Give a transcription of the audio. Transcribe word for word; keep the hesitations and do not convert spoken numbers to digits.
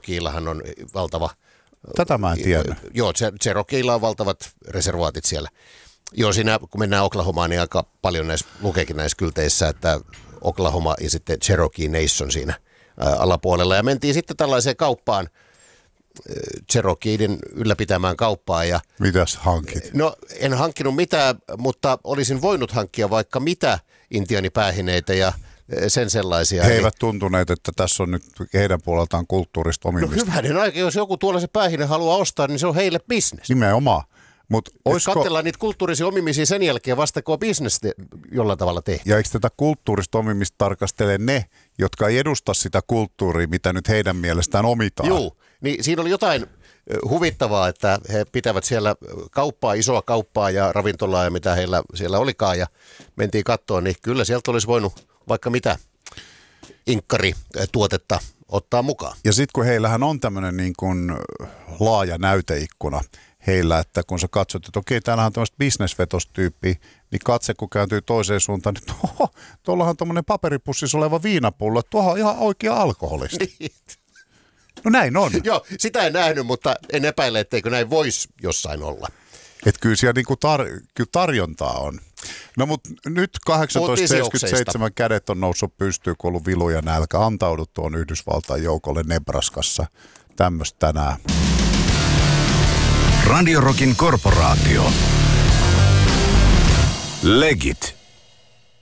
Cherokeellahan on valtava... Tätä mä en tiedä. Joo, Cherokeella on valtavat reservaatit siellä. Joo, siinä kun mennään Oklahomaan, niin aika paljon näissä lukeekin näissä kylteissä, että Oklahoma ja sitten Cherokee Nation siinä ää, alapuolella. Ja mentiin sitten tällaiseen kauppaan, Cherokeeiden ylläpitämään kauppaan. Ja, mitäs hankit? No en hankkinut mitään, mutta olisin voinut hankkia vaikka mitä intiaanipäähineitä ja sen sellaisia. He eivät tuntuneet, että tässä on nyt heidän puoleltaan kulttuurista omimista. No hyvänen aika, jos joku tuollaisen päähinen haluaa ostaa, niin se on heille bisnes. Nimenomaan. Mut oisko... Katsellaan niitä kulttuurisia omimisia sen jälkeen vasta, kun on bisnes te- jollain tavalla tehty. Ja eikö tätä kulttuurista omimista tarkastele ne, jotka ei edusta sitä kulttuuria, mitä nyt heidän mielestään omitaan? Joo, niin siinä oli jotain huvittavaa, että he pitävät siellä kauppaa, isoa kauppaa ja ravintolaa ja mitä heillä siellä olikaan. Ja mentiin katsoa, niin kyllä sieltä olisi voinut vaikka mitä inkkari-tuotetta ottaa mukaan. Ja sitten kun heillähän on tämmöinen niin kuin laaja näyteikkuna heillä, että kun sä katsot, että okei, täällähän on tämmöistä bisnesvetostyyppiä, niin katse kun kääntyy toiseen suuntaan, niin oho, tuollahan on tämmöinen paperipussissa oleva viinapullo, että tuohan on ihan oikea alkoholista. No näin on. Joo, sitä en nähnyt, mutta en epäile, etteikö näin voisi jossain olla. Että kyllä siellä niinku tar- kyllä tarjontaa on. No mutta nyt kahdeksantoista seitsemänkymmentäseitsemän kädet on noussut pystyyn, kun on ollut vilu ja nälkä. Antaudut tuon Yhdysvaltain joukolle Nebraskassa. Tämmöistä tänään. Radio Rockin korporaatio. Legit.